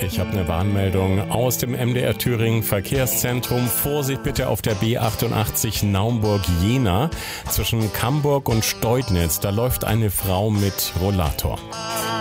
Ich habe eine Warnmeldung aus dem MDR Thüringen Verkehrszentrum. Vorsicht bitte auf der B88 Naumburg-Jena zwischen Camburg und Steudnitz. Da läuft eine Frau mit Rollator.